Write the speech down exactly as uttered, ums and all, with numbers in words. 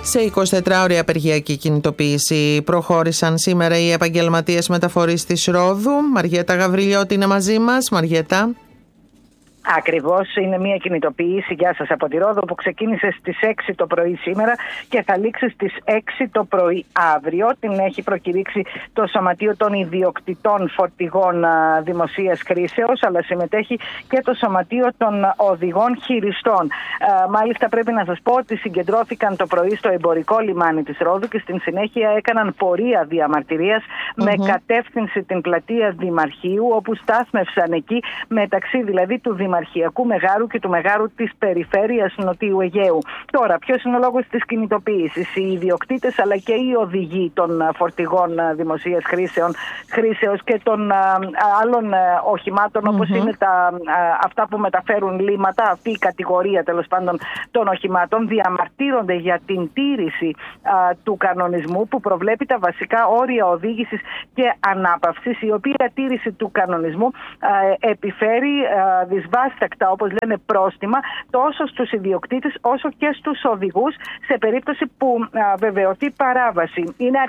Σε εικοσιτετράωρη απεργιακή κινητοποίηση προχώρησαν σήμερα οι επαγγελματίες μεταφορείς της Ρόδου. Μαριέτα Γαβριλιώτη είναι μαζί μας. Μαριέτα. Ακριβώς, είναι μια κινητοποίηση, γεια σας, από τη Ρόδο, που ξεκίνησε στις έξι το πρωί σήμερα και θα λήξει στις έξι το πρωί αύριο. Την έχει προκηρύξει το Σωματείο των Ιδιοκτητών Φορτηγών Δημοσίας Χρήσεως, αλλά συμμετέχει και το Σωματείο των Οδηγών Χειριστών. Μάλιστα, πρέπει να σας πω ότι συγκεντρώθηκαν το πρωί στο εμπορικό λιμάνι της Ρόδου και στην συνέχεια έκαναν πορεία διαμαρτυρίας mm-hmm. με κατεύθυνση την πλατεία Δημαρχείου, όπου στάθμευσαν εκεί, μεταξύ δηλαδή του Δημαρχιακού Μεγάρου και του Μεγάρου της Περιφέρειας Νοτιού Αιγαίου. Τώρα, ποιος είναι ο λόγος της κινητοποίησης? Οι ιδιοκτήτες αλλά και οι οδηγοί των φορτηγών δημοσίας χρήσεων, χρήσεως και των α, άλλων α, οχημάτων, mm-hmm. όπως είναι τα, α, αυτά που μεταφέρουν λίματα, αυτή η κατηγορία τέλος πάντων των οχημάτων, διαμαρτύρονται για την τήρηση α, του κανονισμού που προβλέπει τα βασικά όρια οδήγησης και ανάπαυσης, η οποία τήρηση του κανονισμού α, επιφέρει α, δυσβάστακτα, όπως λένε, πρόστιμα τόσο στους ιδιοκτήτες όσο και στους οδηγούς σε περίπτωση που α, βεβαιωθεί παράβαση. Είναι